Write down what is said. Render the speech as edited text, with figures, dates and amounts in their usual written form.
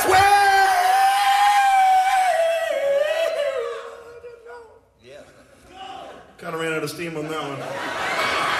Kind of ran out of steam on that one.